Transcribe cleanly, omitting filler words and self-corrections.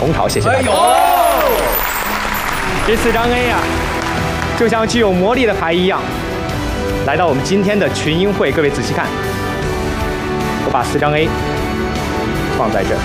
虫巢，谢谢大家。 这4张 A 啊，就像具有魔力的牌一样，来到我们今天的群英会，各位仔细看，我把4张 A 放在这儿。